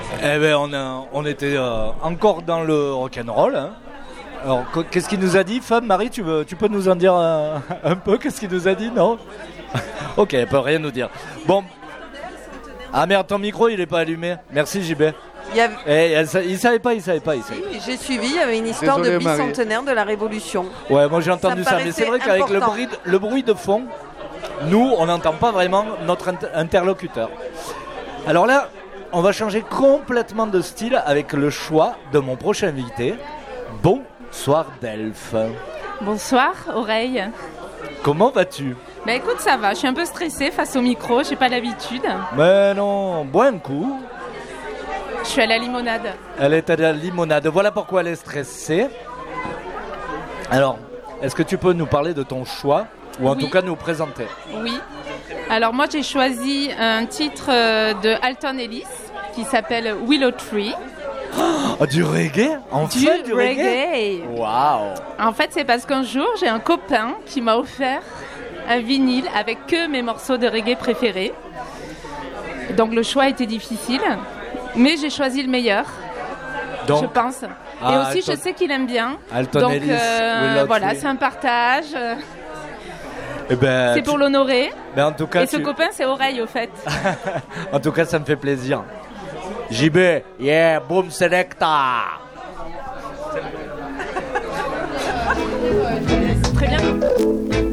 Eh ben, on était encore dans le rock'n'roll. Hein. Alors, qu'est-ce qu'il nous a dit, Femme Marie, tu peux nous en dire un peu? Qu'est-ce qu'il nous a dit, non? Ok, elle peut rien nous dire. Bon. Ah merde, ton micro, il est pas allumé. Merci, JB. Il savait pas. Oui, j'ai suivi, il y avait une histoire de bicentenaire de la Révolution. Ouais, moi j'ai entendu ça, mais c'est vrai qu'avec le bruit de fond, nous, on n'entend pas vraiment notre interlocuteur. Alors là, on va changer complètement de style avec le choix de mon prochain invité. Bonsoir Delphes. Bonsoir Oreille. Comment vas-tu? Bah écoute, ça va, je suis un peu stressée face au micro, j'ai pas l'habitude. Mais non, bois un coup. Je suis à la limonade. Elle est à la limonade, voilà pourquoi elle est stressée. Alors, est-ce que tu peux nous parler de ton choix, ou en tout cas nous présenter? Oui. Alors moi j'ai choisi un titre de Alton Ellis qui s'appelle Willow Tree. Oh, du reggae? Enfin du reggae? Waouh! En fait c'est parce qu'un jour j'ai un copain qui m'a offert un vinyle avec que mes morceaux de reggae préférés. Donc le choix était difficile, mais j'ai choisi le meilleur, je pense. Et aussi je sais qu'il aime bien. Alton donc Ellis, voilà, c'est un partage. Eh ben, c'est pour l'honorer. Ben en tout cas, et ce copain, c'est Oreille, au fait. En tout cas, ça me fait plaisir. JB, yeah, boom selecta. Très bien.